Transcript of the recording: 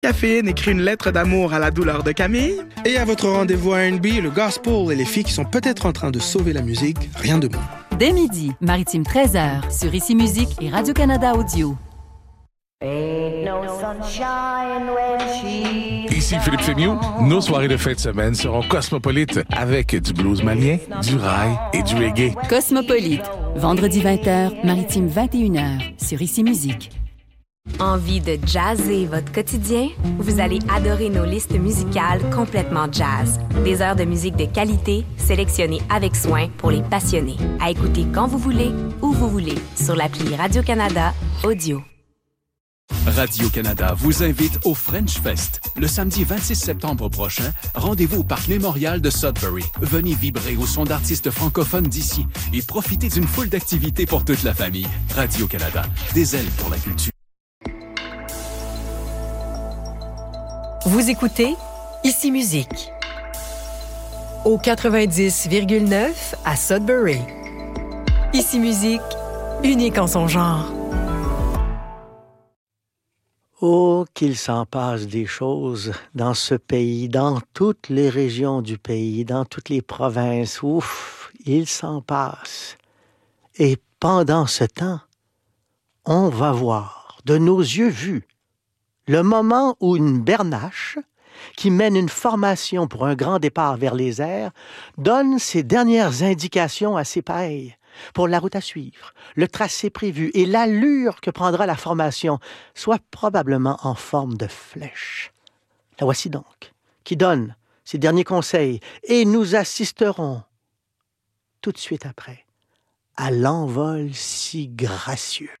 Caféine écrit une lettre d'amour à la douleur de Camille. Et à votre rendez-vous R&B, le gospel et les filles qui sont peut-être en train de sauver la musique, rien de moins. Dès midi, Maritime 13h, sur Ici Musique et Radio-Canada Audio. Ici Philippe Fémieux. Nos soirées de fin de semaine seront cosmopolites avec du blues malien, du rail et du reggae. Cosmopolite, vendredi 20h, Maritime 21h, sur Ici Musique. Envie de jazzer votre quotidien? Vous allez adorer nos listes musicales complètement jazz. Des heures de musique de qualité, sélectionnées avec soin pour les passionnés. À écouter quand vous voulez, où vous voulez, sur l'appli Radio-Canada Audio. Radio-Canada vous invite au French Fest. Le samedi 26 septembre prochain, rendez-vous au Parc Mémorial de Sudbury. Venez vibrer au son d'artistes francophones d'ici et profitez d'une foule d'activités pour toute la famille. Radio-Canada, des ailes pour la culture. Vous écoutez Ici Musique au 90,9 à Sudbury. Ici Musique, unique en son genre. Oh, qu'il s'en passe des choses dans ce pays, dans toutes les régions du pays, dans toutes les provinces. Ouf, il s'en passe. Et pendant ce temps, on va voir, de nos yeux vus, le moment où une bernache, qui mène une formation pour un grand départ vers les airs, donne ses dernières indications à ses pairs pour la route à suivre, le tracé prévu et l'allure que prendra la formation, soit probablement en forme de flèche. La voici donc, qui donne ses derniers conseils, et nous assisterons tout de suite après à l'envol si gracieux.